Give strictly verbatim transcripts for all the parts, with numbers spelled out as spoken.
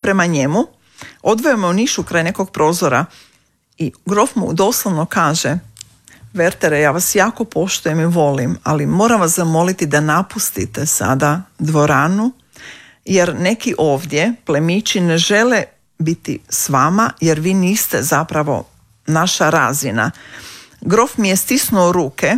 prema njemu, odveo me u nišu kraj nekog prozora i grof mu doslovno kaže: Wertere, ja vas jako poštujem i volim, ali moram vas zamoliti da napustite sada dvoranu, jer neki ovdje plemići ne žele biti s vama, jer vi niste zapravo naša razina. Grof mi je stisnuo ruke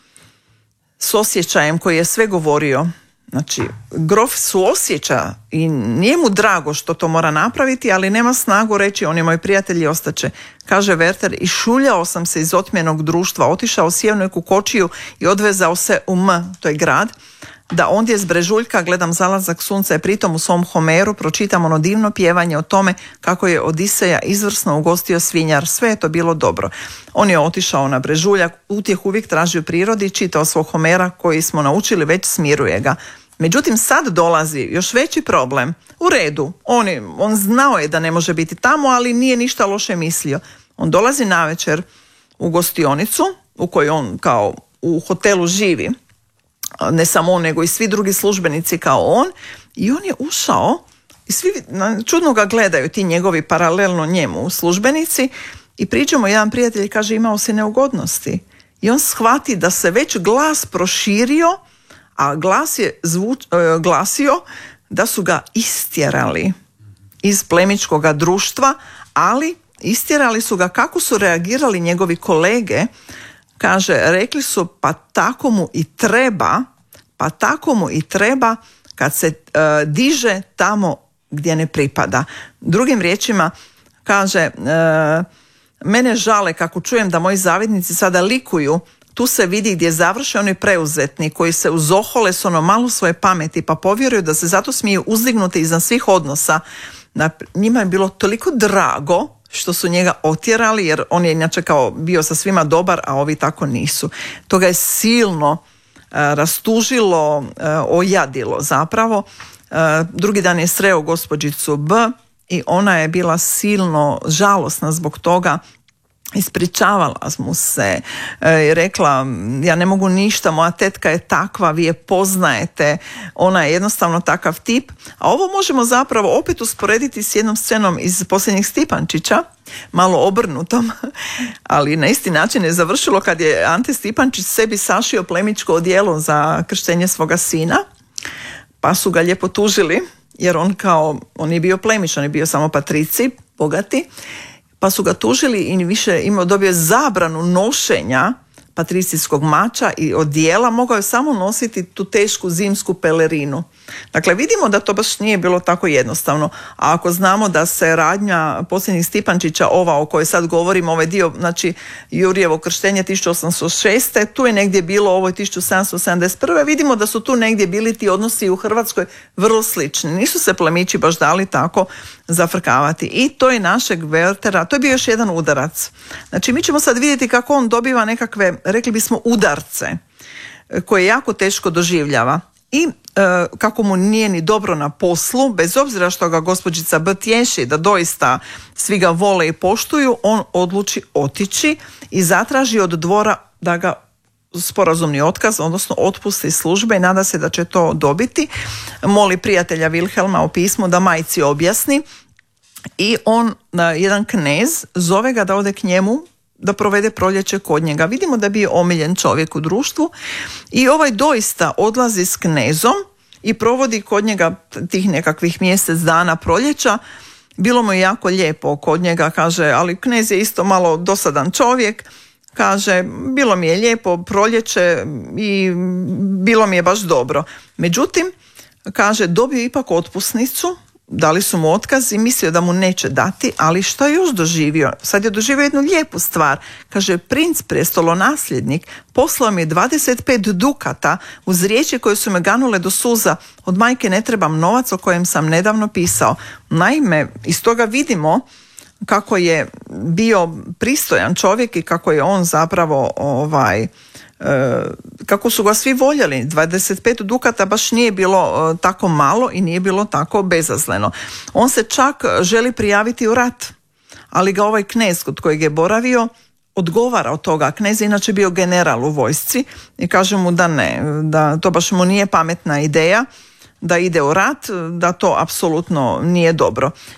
s osjećajem koji je sve govorio. Znači, grof suosjeća i nije mu drago što to mora napraviti, ali nema snagu reći: oni moji prijatelji ostaće. Kaže Werter: i šuljao sam se iz otmjenog društva, otišao sjevnu kokočiju i odvezao se u M, to je grad, da ondje s brežuljka gledam zalazak sunca i pritom u svom Homeru pročitam ono divno pjevanje o tome kako je Odiseja izvrsno ugostio svinjar. Sve je to bilo dobro. On je otišao na brežuljak, utjeh uvijek traži u prirodi, čitao svog Homera koji smo naučili, već smiruje ga. Međutim, sad dolazi još veći problem. U redu, on, je, on znao je da ne može biti tamo, ali nije ništa loše mislio. On dolazi navečer u gostionicu u kojoj on kao u hotelu živi, ne samo on, nego i svi drugi službenici kao on, i on je ušao i svi čudno ga gledaju, ti njegovi paralelno njemu službenici, i priđe mu jedan prijatelj i kaže: imao si neugodnosti. I on shvati da se već glas proširio, a glas je zvuč, glasio da su ga istjerali iz plemičkoga društva, ali istjerali su ga. Kako su reagirali njegovi kolege? Kaže, rekli su: pa tako mu i treba, pa tako mu i treba kad se uh, diže tamo gdje ne pripada. Drugim riječima, kaže, uh, mene žale kako čujem da moji zavidnici sada likuju. Tu se vidi gdje završe oni preuzetni koji se uzohole s ono malo svoje pameti pa povjeruju da se zato smiju uzdignuti iznad svih odnosa. Na, njima je bilo toliko drago što su njega otjerali, jer on je inače kao bio sa svima dobar, a ovi tako nisu. To ga je silno uh, rastužilo, uh, ojadilo zapravo. Uh, drugi dan je sreo gospođicu B i ona je bila silno žalosna zbog toga. Ispričavala mu se i rekla: ja ne mogu ništa, moja tetka je takva, vi je poznajete, ona je jednostavno takav tip. A ovo možemo zapravo opet usporediti s jednom scenom iz Posljednjih Stipančića, malo obrnutom, ali na isti način je završilo kad je Ante Stipančić sebi sašio plemičko odijelo za krštenje svoga sina, pa su ga lijepo tužili, jer on kao, on je bio plemić, on je bio samo patrici, bogati, pa su ga tužili i više imao, dobio zabranu nošenja patricijskog mača i odijela, mogao je samo nositi tu tešku zimsku pelerinu. Dakle, vidimo da to baš nije bilo tako jednostavno. A ako znamo da se radnja Posljednjih Stipančića, ova o kojoj sad govorimo, ovaj dio, znači Jurijevo krštenje tisuću osamsto šeste, tu je negdje bilo ovo tisuću sedamsto sedamdeset prve, vidimo da su tu negdje bili ti odnosi u Hrvatskoj vrlo slični. Nisu se plemići baš dali tako zafrkavati. I to je našeg Wertera, to je bio još jedan udarac. Znači, mi ćemo sad vidjeti kako on dobiva nekakve, rekli bismo, udarce koje jako teško doživljava. I e, kako mu nije ni dobro na poslu, bez obzira što ga gospođica B tješi da doista svi ga vole i poštuju, on odluči otići i zatraži od dvora da ga sporazumni otkaz, odnosno otpusti iz službe, i nada se da će to dobiti. Moli prijatelja Wilhelma u pismu da majci objasni, i on, jedan knez, zove ga da ode k njemu da provede proljeće kod njega. Vidimo da bi je omiljen čovjek u društvu i ovaj doista odlazi s knezom i provodi kod njega tih nekakvih mjesec dana proljeća. Bilo mu je jako lijepo kod njega, kaže, ali knez je isto malo dosadan čovjek. Kaže, bilo mi je lijepo proljeće i bilo mi je baš dobro. Međutim, kaže, dobio ipak otpusnicu, dali su mu otkaz i mislio da mu neće dati, ali što je još doživio? Sad je doživio jednu lijepu stvar. Kaže, princ prestolonasljednik poslao mi je dvadeset pet dukata uz riječi koje su me ganule do suza. Od majke ne trebam novac o kojem sam nedavno pisao. Naime, iz toga vidimo kako je bio pristojan čovjek i kako je on zapravo ovaj... kako su ga svi voljeli. dvadeset pet dukata baš nije bilo tako malo i nije bilo tako bezazleno. On se čak želi prijaviti u rat, ali ga ovaj knez kod kojeg je boravio odgovara od toga. Knez je inače bio general u vojsci i kaže mu da ne, da to baš mu nije pametna ideja da ide u rat, da to apsolutno nije dobro.